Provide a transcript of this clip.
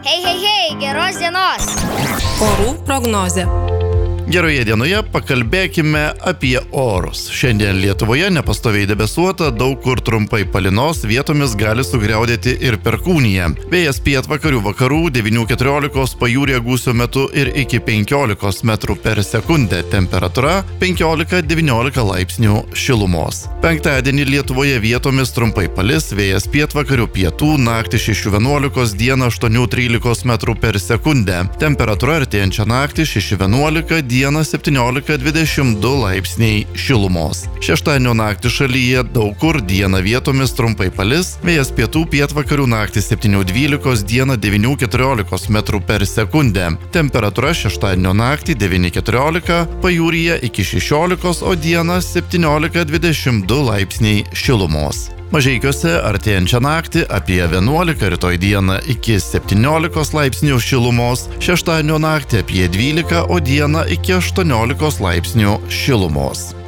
Hei, geros dienos. Orų prognozė. Geroje dienoje pakalbėkime apie orus. Šiandien Lietuvoje nepastoviai debesuota, daug kur trumpai palynos, vietomis gali sugriaudėti ir perkūnija. Vėjas pietvakarių vakarų 9–14 pajūryje gūsių metu ir iki 15 metrų per sekundę. Temperatūra 15–19 laipsnių šilumos. Penktadienį Lietuvoje vietomis trumpai palis, vėjas pietvakarių pietų, naktį 6–11, dieną 8–13 metrų per sekundę. Temperatūra artėjančią naktį 6–11, dieną 17–22 laipsniai šilumos. Šeštadienio naktį šalyje daug kur, dieną vietomis trumpai palis, vėjas pietų pietvakarių naktį 7–12, dieną 9–14 metrų per sekundę. Temperatūra šeštadienio naktį 9–14, pajūryje iki 16, o dieną 17–22 laipsniai šilumos. Mažeikiuose artėjančią naktį apie 11, rytoj dieną iki 17 laipsnių šilumos, šeštadienio naktį apie 12, o dieną iki 18 laipsnių šilumos.